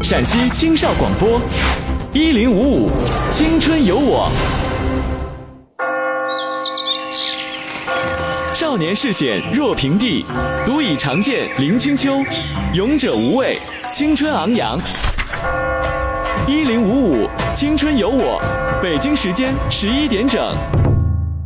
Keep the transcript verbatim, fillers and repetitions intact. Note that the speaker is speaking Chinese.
陕西青少广播，一零五五，青春有我。少年视险若平地，独倚长剑临清秋。勇者无畏，青春昂扬。一零五五，青春有我。北京时间十一点整。